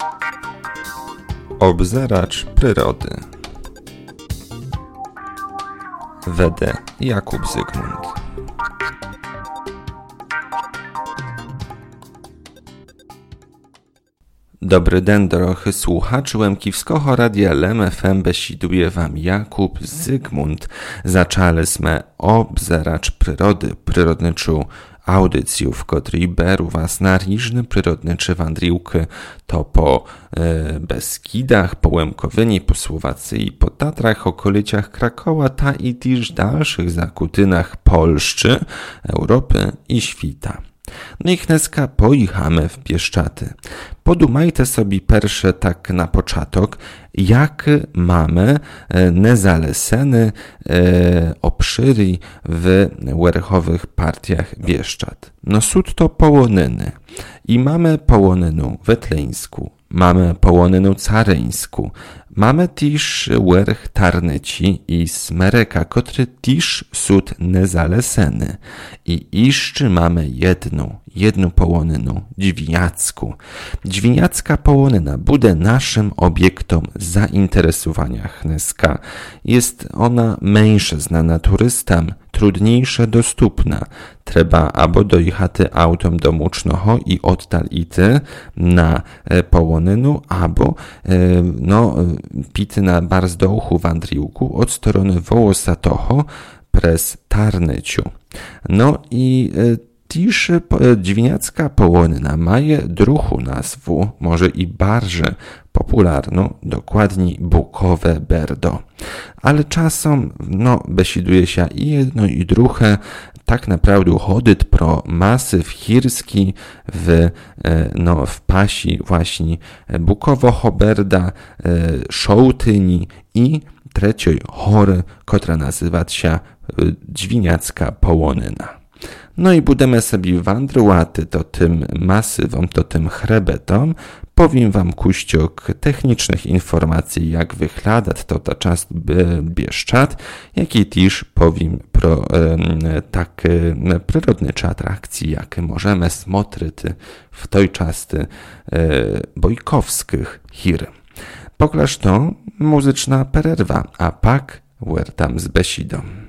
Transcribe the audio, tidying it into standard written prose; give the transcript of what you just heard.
Obzeracz przyrody. Wede Jakub Zygmunt. Dobry den, drogi słuchaczy Łemkiwskiego Radia Lem FM, besiduje wam Jakub Zygmunt. Zaczali sme Obzeracz przyrody, przyrodniczą audycję, w której beru was na różne przyrodnicze wandriłki, to po Beskidach, po Łemkowyni, po Słowacji, po Tatrach, okolicach Krakowa, ta i też dalszych zakutynach Polszczy, Europy i świta. No i dneska pojechamy w Bieszczady. Podumajcie sobie pierwsze tak na początek, jak mamy nezalesene obszyry w werchowych partiach Bieszczad. No sud to połonyny. I mamy połonynę wetleńską, mamy połonynę caryńską, mamy też werch Tarnyci i Smereka, który też sud nezaleseny. I jeszcze mamy jedną połonynę, Dźwiniacką. Dźwiniacka połonyna bude naszym obiektom zainteresowania dneska. Jest ona mniejsza znana turystom, trudniejsza dostępna. Trzeba albo dojechać autem do Mucznoho i oddal ity na połonynę, albo pity na barzdołchu wandriłku od strony Wołosatoho przez Tarnyciu. No i też Dźwiniacka połonyna ma druhą nazwę, może i bardziej popularną, dokładniej Bukowe Berdo. Ale czasem, besiduje się i jedno i drugie, tak naprawdę chodzi pro masyw chirski w pasi właśnie Bukowo-Hoberda, Szołtyni i trzeciej hory, która nazywa się Dźwiniacka połonyna. No i budemy sobie wandrowaty to tym masywom, to tym chrebetom. Powiem wam kuściok technicznych informacji, jak wygląda to ta część Bieszczad, jak i też powiem pro takie przyrodnicze atrakcje, jakie możemy smotryć w tej części bojkowskich hir. Poklaż to muzyczna pererwa, a pak wertam z besidą.